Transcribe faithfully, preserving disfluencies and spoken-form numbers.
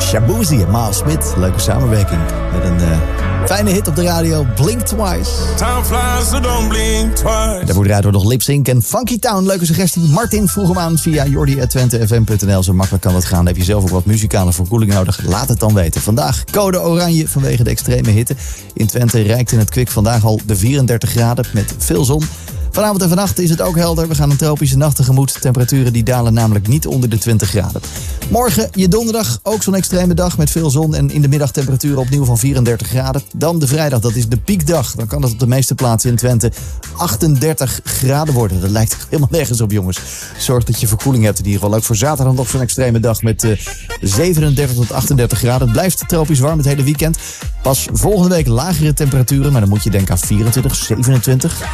Shaboozey en Miles Smith. Leuke samenwerking. Met een uh, fijne hit op de radio. Blink Twice. Time flies, so don't blink twice. Daar wordt eruit door nog Lip Sync en Funky Town. Leuke suggestie. Martin vroeg hem aan via jordi at twente f m punt n l. Zo makkelijk kan dat gaan. Heb je zelf ook wat muzikale verkoeling nodig? Laat het dan weten. Vandaag code oranje vanwege de extreme hitte. In Twente reikt in het kwik vandaag al de vierendertig graden met veel zon. Vanavond en vannacht is het ook helder. We gaan een tropische nacht tegemoet. Temperaturen die dalen namelijk niet onder de twintig graden. Morgen, je donderdag, ook zo'n extreme dag met veel zon. En in de middag temperaturen opnieuw van vierendertig graden. Dan de vrijdag, dat is de piekdag. Dan kan het op de meeste plaatsen in Twente achtendertig graden worden. Dat lijkt helemaal nergens op, jongens. Zorg dat je verkoeling hebt in ieder geval. Ook voor zaterdag nog zo'n extreme dag met uh, zevenendertig tot achtendertig graden. Het blijft tropisch warm het hele weekend. Pas volgende week lagere temperaturen. Maar dan moet je denken aan vierentwintig, zevenentwintig.